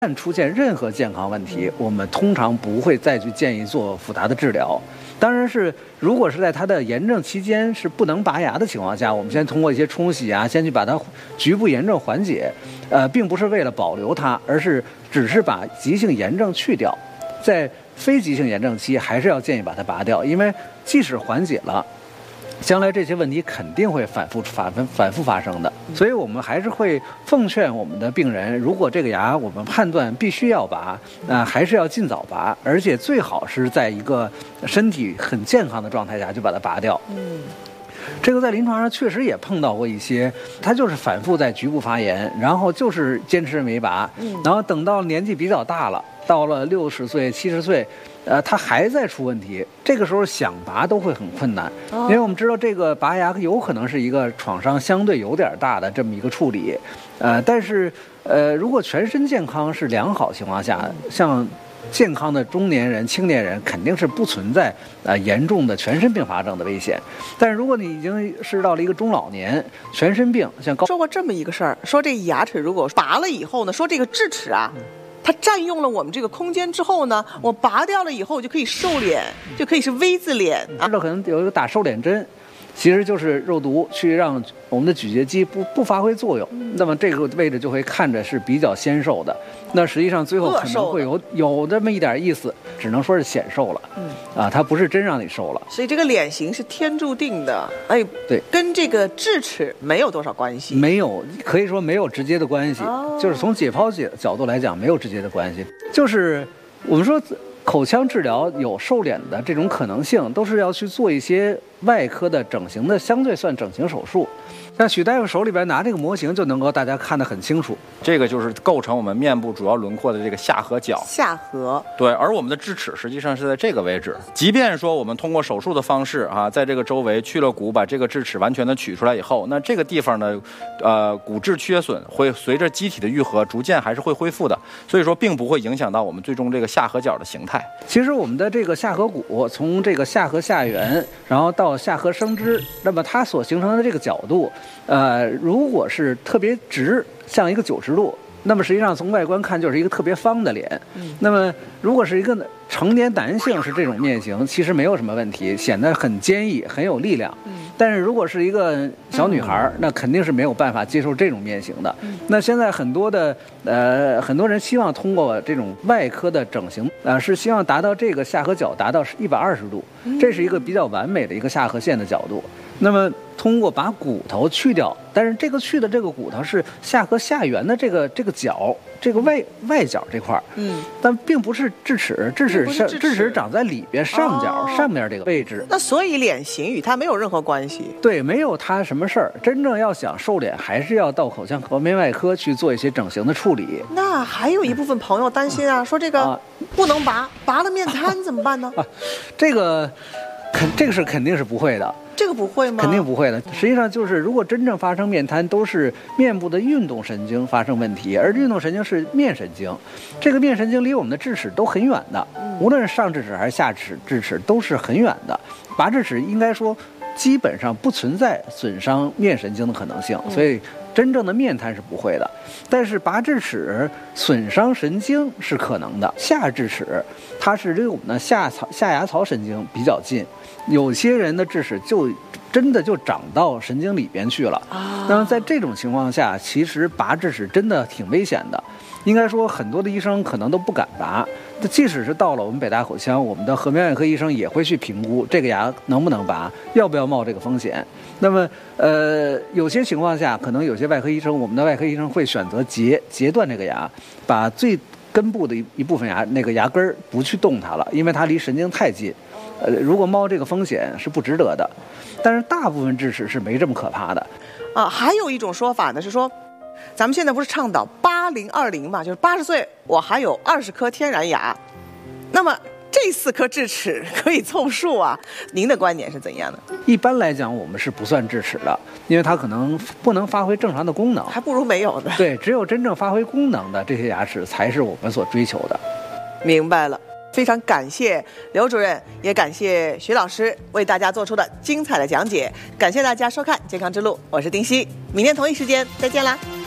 旦出现任何健康问题，我们通常不会再去建议做复杂的治疗。当然是，如果是在它的炎症期间是不能拔牙的情况下，我们先通过一些冲洗啊，先去把它局部炎症缓解，并不是为了保留它，而是只是把急性炎症去掉。在非急性炎症期，还是要建议把它拔掉，因为即使缓解了，将来这些问题肯定会反复发生的。所以我们还是会奉劝我们的病人，如果这个牙我们判断必须要拔，还是要尽早拔，而且最好是在一个身体很健康的状态下就把它拔掉。这个在临床上确实也碰到过一些，他就是反复在局部发炎，然后就是坚持没拔，然后等到年纪比较大了，到了60岁、70岁，他还在出问题，这个时候想拔都会很困难，因为我们知道这个拔牙有可能是一个创伤相对有点大的这么一个处理，但是如果全身健康是良好情况下，像健康的中年人、青年人肯定是不存在严重的全身并发症的危险。但是如果你已经是到了一个中老年，全身病，像说过这么一个事儿，说这牙齿如果拔了以后呢，说这个智齿啊，它占用了我们这个空间之后呢，我拔掉了以后就可以瘦脸，就可以是 V 字脸啊。 这可能有一个打瘦脸针，其实就是肉毒去让我们的咀嚼肌不发挥作用，那么这个位置就会看着是比较纤瘦的，那实际上最后可能会有这么一点意思，只能说是显瘦了，它不是真让你瘦了。 所以这个脸型是天注定的， 对， 跟这个智齿没有多少关系， 没有，可以说没有直接的关系，就是从解剖角度来讲没有直接的关系，就是我们说口腔治疗有瘦脸的这种可能性，都是要去做一些外科的整形的，相对算整形手术。像许大夫手里边拿这个模型，就能够大家看得很清楚。 这个就是构成我们面部主要轮廓的这个下颌角。 下颌。 对，而我们的智齿实际上是在这个位置。即便说我们通过手术的方式在这个周围去了骨，把这个智齿完全的取出来以后，那这个地方呢，骨质缺损会随着机体的愈合，逐渐还是会恢复的。所以说，并不会影响到我们最终这个下颌角的形态。 其实我们的这个下颌骨，从这个下颌下缘，然后到下颌生枝，那么它所形成的这个角度，如果是特别直，像一个90度，那么实际上从外观看就是一个特别方的脸。那么如果是一个成年男性是这种面型，其实没有什么问题，显得很坚毅，很有力量。但是如果是一个小女孩，那肯定是没有办法接受这种面型的。那现在很多人希望通过这种外科的整形，是希望达到这个下颌角达到120度，这是一个比较完美的一个下颌线的角度。那么通过把骨头去掉，但是这个去的这个骨头是下颌下缘的这个角，这个外角这块，但并不是智齿，智齿长在里边上角上面这个位置。 那所以脸型与它没有任何关系。 对，没有它什么事儿。真正要想瘦脸，还是要到口腔颌面外科去做一些整形的处理。 那还有一部分朋友担心说这个不能拔了面瘫怎么办呢？ 这个是肯定是不会的。 这个不会吗？ 肯定不会的。实际上就是，如果真正发生面瘫，都是面部的运动神经发生问题，而运动神经是面神经，这个面神经离我们的智齿都很远的，无论是上智齿还是下智齿都是很远的。拔智齿应该说基本上不存在损伤面神经的可能性，所以真正的面瘫是不会的。但是拔智齿损伤神经是可能的。下智齿它是离我们的下牙槽神经比较近，有些人的智齿就真的就长到神经里边去了。那么在这种情况下，其实拔智齿真的挺危险的。应该说很多的医生可能都不敢拔，即使是到了我们北大口腔，我们的颌面外科医生也会去评估这个牙能不能拔，要不要冒这个风险。那么有些情况下，可能有些外科医生，我们的外科医生会选择截断这个牙，把最根部的一部分那个牙根不去动它了，因为它离神经太近。如果冒这个风险是不值得的。但是大部分智齿是没这么可怕的。 还有一种说法呢是说，咱们现在不是倡导80-20嘛，就是80岁我还有20颗天然牙，那么这4颗智齿可以凑数啊？您的观点是怎样的？ 一般来讲，我们是不算智齿的，因为它可能不能发挥正常的功能， 还不如没有的。 对，只有真正发挥功能的这些牙齿才是我们所追求的。 明白了。非常感谢刘主任，也感谢徐老师为大家做出的精彩的讲解。感谢大家收看《健康之路》，我是丁希，明天同一时间再见啦。